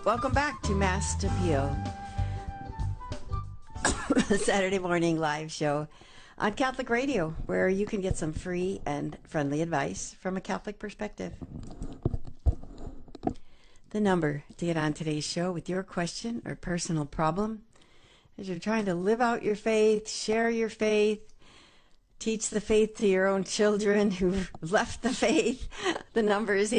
Welcome back to Mass Appeal, Saturday morning live show on Catholic Radio, where you can get some free and friendly advice from a Catholic perspective. The number to get on today's show with your question or personal problem, as you're trying to live out your faith, share your faith, teach the faith to your own children who've left the faith. The number is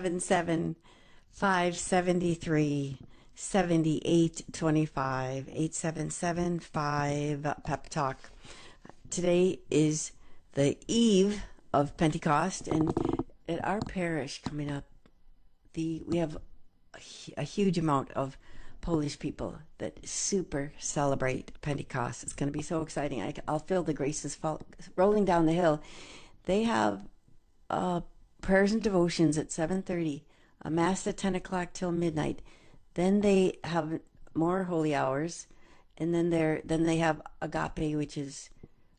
877-573-7825, 877-5-PEP-TALK. Today is the eve of Pentecost, and at our parish coming up, we have a huge amount of Polish people that super celebrate Pentecost. It's going to be so exciting. I'll feel the graces rolling down the hill. They have prayers and devotions at 7:30, a mass at 10 o'clock till midnight. Then they have more holy hours, and then they have agape, which is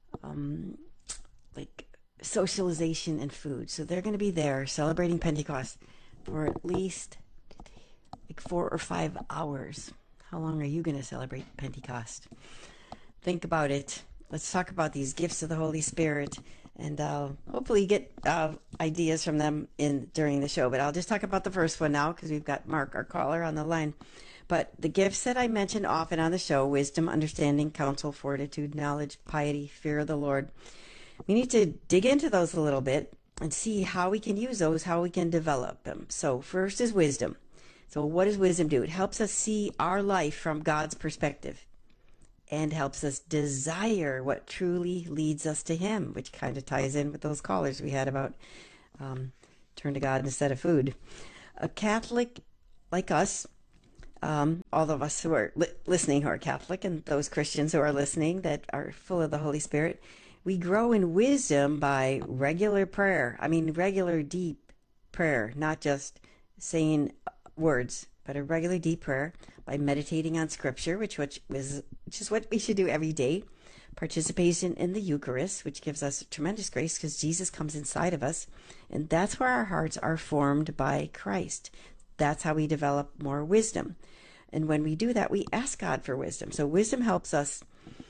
like socialization and food. So they're going to be there celebrating Pentecost for at least like 4 or 5 hours. How long are you going to celebrate Pentecost? Think about it. Let's talk about these gifts of the Holy Spirit, and hopefully get ideas from them during the show. But I'll just talk about the first one now, because we've got Mark, our caller, on the line. But the gifts that I mention often on the show: wisdom, understanding, counsel, fortitude, knowledge, piety, fear of the Lord. We need to dig into those a little bit and see how we can use those, how we can develop them. So first is wisdom. So what does wisdom do? It helps us see our life from God's perspective and helps us desire what truly leads us to Him, which kind of ties in with those callers we had about turn to God instead of food. A Catholic like us, all of us who are listening who are Catholic, and those Christians who are listening that are full of the Holy Spirit, we grow in wisdom by regular prayer. I mean, regular deep prayer, not just saying words, but a regular deep prayer, by meditating on Scripture, which is what we should do every day. Participation in the Eucharist, which gives us tremendous grace because Jesus comes inside of us, and that's where our hearts are formed by Christ. That's how we develop more wisdom. And when we do that, we ask God for wisdom. So wisdom helps us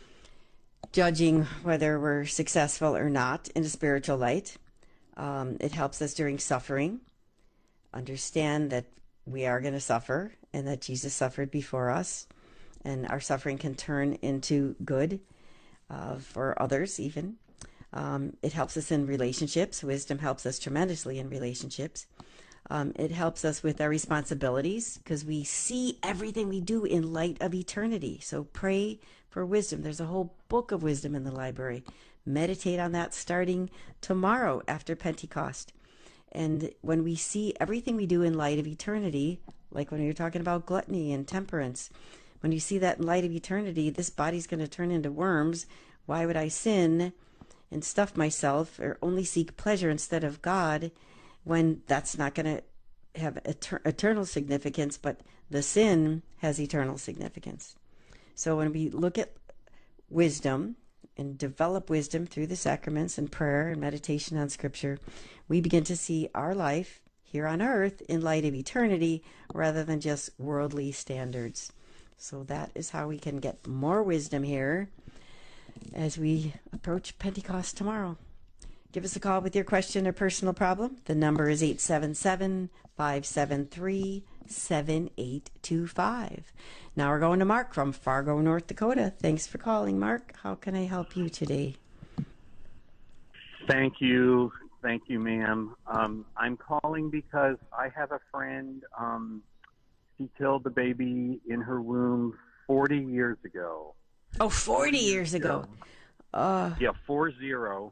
judging whether we're successful or not in a spiritual light. It helps us during suffering, understand that we are going to suffer and that Jesus suffered before us, and our suffering can turn into good for others even. It helps us in relationships. Wisdom helps us tremendously in relationships. It helps us with our responsibilities because we see everything we do in light of eternity. So pray for wisdom. There's a whole book of wisdom in the library. Meditate on that starting tomorrow after Pentecost. And when we see everything we do in light of eternity, like when you're talking about gluttony and temperance, when you see that in light of eternity, this body's going to turn into worms. Why would I sin and stuff myself or only seek pleasure instead of God, when that's not going to have eternal significance, but the sin has eternal significance? So when we look at wisdom and develop wisdom through the sacraments and prayer and meditation on Scripture, we begin to see our life here on earth in light of eternity rather than just worldly standards. So that is how we can get more wisdom here as we approach Pentecost tomorrow. Give us a call with your question or personal problem. The number is 877-573-7825. Now we're going to Mark from Fargo, North Dakota. Thanks for calling, Mark. How can I help you today? Thank you. Thank you, ma'am. I'm calling because I have a friend. She killed the baby in her womb 40 years ago. Oh, 40 years ago. Yeah, 40.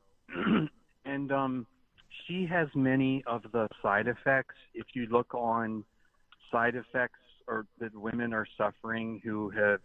And she has many of the side effects. If you look on side effects or that women are suffering who have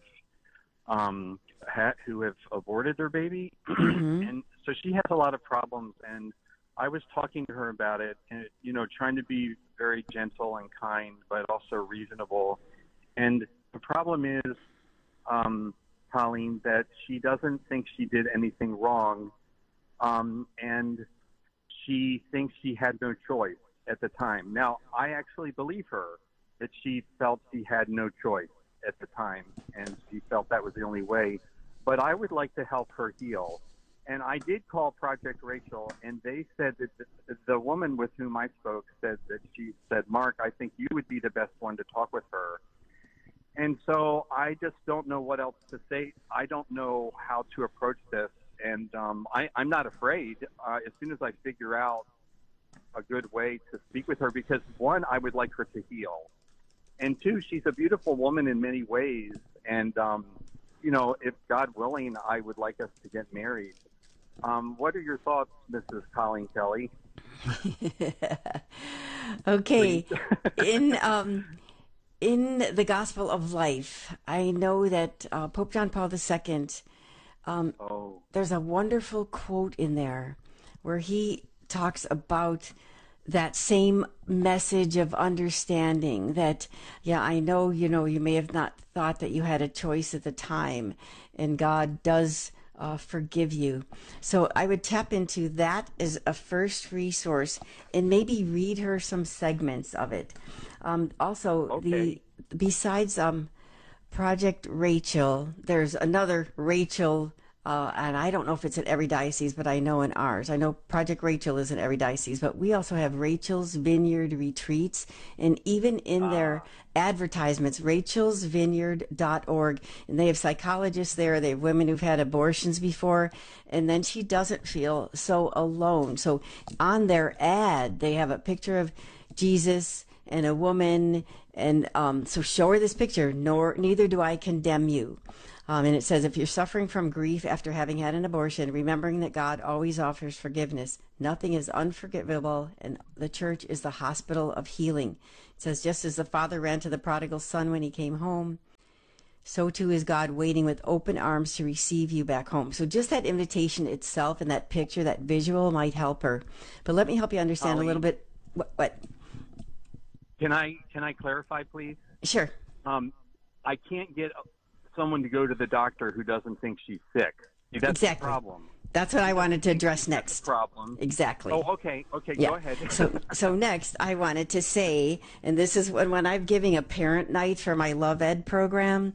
aborted their baby, and so she has a lot of problems. And I was talking to her about it, and trying to be very gentle and kind, but also reasonable. And the problem is, Colleen, that she doesn't think she did anything wrong. And she thinks she had no choice at the time. Now, I actually believe her. that she felt she had no choice at the time, and she felt that was the only way. But I would like to help her heal. And I did call Project Rachel, and they said that the woman with whom I spoke said that she said, Mark, I think you would be the best one to talk with her. And so I just don't know what else to say. I don't know how to approach this. And I'm not afraid as soon as I figure out a good way to speak with her, because one, I would like her to heal. And two, she's a beautiful woman in many ways. And, if God willing, I would like us to get married. What are your thoughts, Mrs. Colleen Kelly? Okay. In the Gospel of Life, I know that Pope John Paul II, there's a wonderful quote in there where he talks about that same message of understanding that, I know, you may have not thought that you had a choice at the time, and God does forgive you. So I would tap into that as a first resource and maybe read her some segments of it. Also, Okay. besides Project Rachel, there's another Rachel, and I don't know if it's in every diocese, but I know in ours. I know Project Rachel is in every diocese, but we also have Rachel's Vineyard retreats, and even in their advertisements, rachelsvineyard.org, and they have psychologists there, they have women who've had abortions before, and then she doesn't feel so alone. So on their ad, they have a picture of Jesus and a woman, and so show her this picture, neither do I condemn you. And it says, if you're suffering from grief after having had an abortion, remembering that God always offers forgiveness, nothing is unforgivable, and the church is the hospital of healing. It says, just as the father ran to the prodigal son when he came home, so too is God waiting with open arms to receive you back home. So just that invitation itself and that picture, that visual might help her. But let me help you understand a little bit. What? Can I clarify, please? Sure. I can't get someone to go to the doctor who doesn't think she's sick. See, that's Exactly. the problem. That's what I wanted to address That's next. the problem. Exactly. Oh, okay, Yeah. Go ahead. So next, I wanted to say, and this is when I'm giving a parent night for my Love Ed program.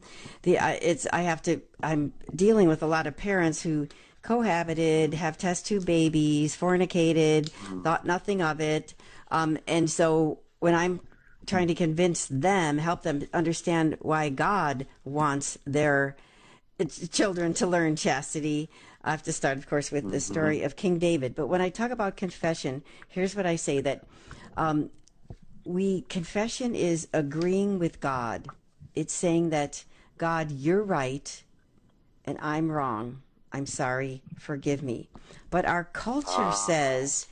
I'm dealing with a lot of parents who cohabited, have test tube babies, fornicated, thought nothing of it, and so when I'm trying to convince them, help them understand why God wants their children to learn chastity. I have to start, of course, with the story of King David. But when I talk about confession, here's what I say, that confession is agreeing with God. It's saying that, God, you're right and I'm wrong. I'm sorry, forgive me. But our culture says,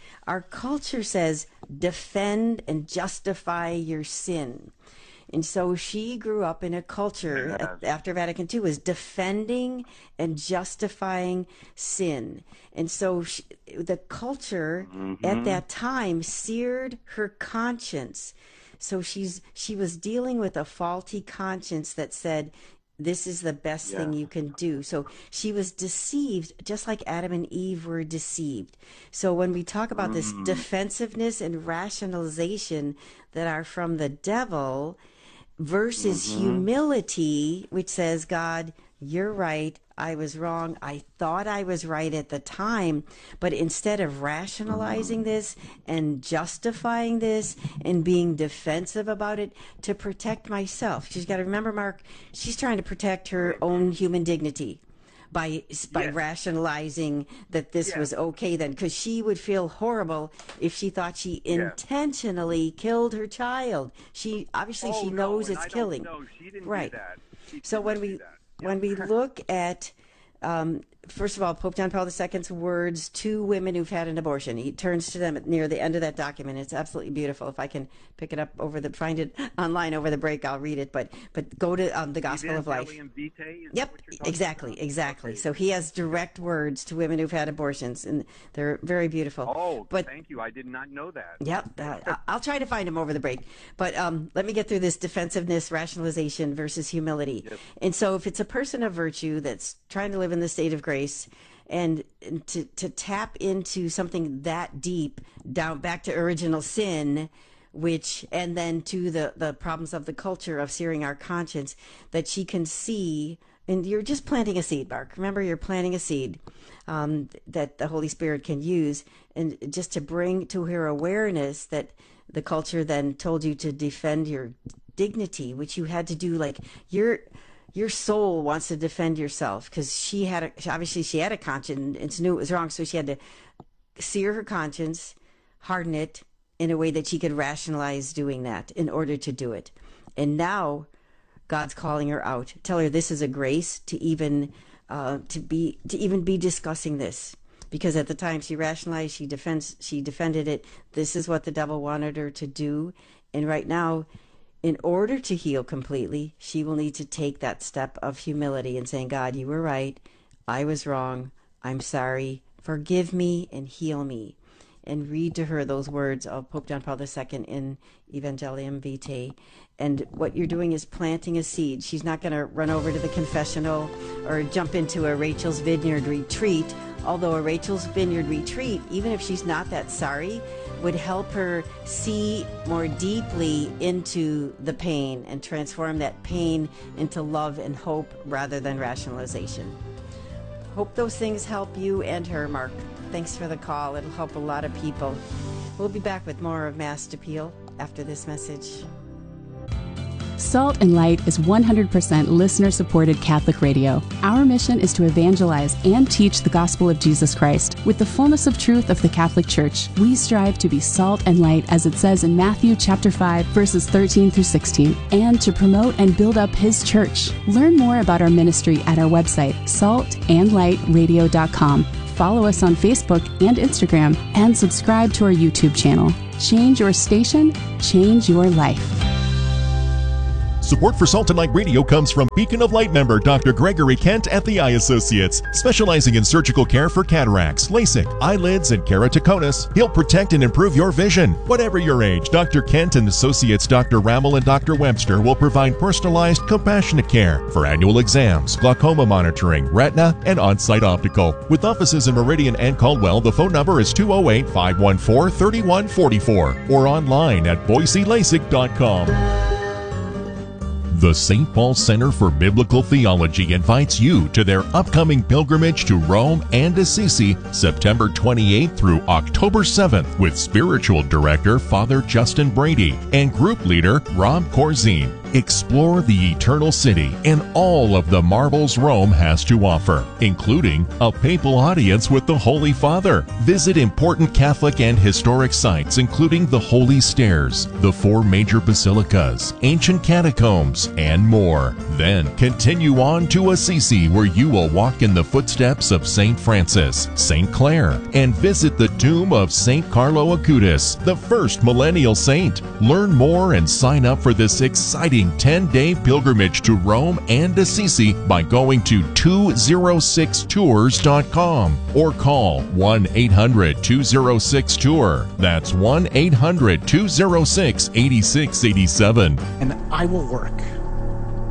defend and justify your sin. And so she grew up in a culture after Vatican II was defending and justifying sin. And so the culture at that time seared her conscience. So she was dealing with a faulty conscience that said, this is the best thing you can do. So she was deceived, just like Adam and Eve were deceived. So when we talk about this defensiveness and rationalization that are from the devil versus humility, which says, God, you're right, I was wrong, I thought I was right at the time, but instead of rationalizing this and justifying this and being defensive about it to protect myself, she's got to remember, Mark, she's trying to protect her own human dignity by rationalizing that this was okay then, because she would feel horrible if she thought she intentionally killed her child. She knows it's killing. No, she didn't right. do that. So when we look at first of all, Pope John Paul II's words to women who've had an abortion, he turns to them near the end of that document. It's absolutely beautiful. If I can pick it up find it online over the break, I'll read it. But go to the Gospel of Life. Yep, exactly. Okay. So he has direct words to women who've had abortions, and they're very beautiful. Oh, but thank you. I did not know that. Yep, I'll try to find them over the break. But let me get through this defensiveness, rationalization versus humility. Yes. And so if it's a person of virtue that's trying to live in the state of grace, and to tap into something that deep, down back to original sin, and then to the problems of the culture of searing our conscience, that she can see. And you're just planting a seed, Mark. Remember, you're planting a seed that the Holy Spirit can use, and just to bring to her awareness that the culture then told you to defend your dignity, which you had to do. Like your soul wants to defend yourself, because she had a conscience and knew it was wrong, so she had to sear her conscience, harden it in a way that she could rationalize doing that in order to do it. And now God's calling her out. Tell her this is a grace to even be discussing this, because at the time she rationalized, she defended it. This is what the devil wanted her to do, and right now, in order to heal completely, she will need to take that step of humility and saying, God, you were right. I was wrong. I'm sorry. Forgive me and heal me. And read to her those words of Pope John Paul II in Evangelium Vitae. And what you're doing is planting a seed. She's not going to run over to the confessional or jump into a Rachel's Vineyard retreat, although a Rachel's Vineyard retreat, even if she's not that sorry, would help her see more deeply into the pain and transform that pain into love and hope rather than rationalization. Hope those things help you and her, Mark. Thanks for the call. It'll help a lot of people. We'll be back with more of Mass Appeal after this message. Salt and Light is 100% listener-supported Catholic radio. Our mission is to evangelize and teach the gospel of Jesus Christ. With the fullness of truth of the Catholic Church, we strive to be salt and light, as it says in Matthew chapter 5, verses 13 through 16, and to promote and build up His church. Learn more about our ministry at our website, saltandlightradio.com. Follow us on Facebook and Instagram, and subscribe to our YouTube channel. Change your station, change your life. Support for Salt and Light Radio comes from Beacon of Light member Dr. Gregory Kent at the Eye Associates, specializing in surgical care for cataracts, LASIK, eyelids, and keratoconus. He'll protect and improve your vision. Whatever your age, Dr. Kent and Associates Dr. Rammel and Dr. Webster will provide personalized, compassionate care for annual exams, glaucoma monitoring, retina, and on-site optical. With offices in Meridian and Caldwell, the phone number is 208-514-3144 or online at boiselasik.com. The St. Paul Center for Biblical Theology invites you to their upcoming pilgrimage to Rome and Assisi, September 28th through October 7th, with Spiritual Director Father Justin Brady and Group Leader Rob Corzine. Explore the Eternal City and all of the marvels Rome has to offer, including a papal audience with the Holy Father. Visit important Catholic and historic sites, including the Holy Stairs, the 4 major basilicas, ancient catacombs, and more. Then continue on to Assisi, where you will walk in the footsteps of St. Francis, St. Clare, and visit the tomb of St. Carlo Acutis, the first millennial saint. Learn more and sign up for this exciting 10-day pilgrimage to Rome and Assisi by going to 206tours.com or call 1-800-206-TOUR. That's 1-800-206-8687. And I will work